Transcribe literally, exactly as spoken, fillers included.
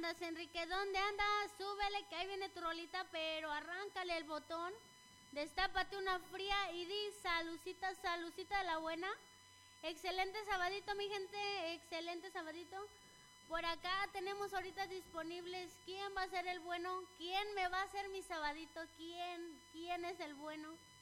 andas, Enrique? ¿Dónde andas? Súbele que ahí viene tu rolita, pero arráncale el botón, destápate una fría y di salucita, salucita de la buena. Excelente sabadito, mi gente, excelente sabadito. Por acá tenemos ahorita disponibles quién va a ser el bueno, quién me va a hacer mi sabadito, quién, quién es el bueno.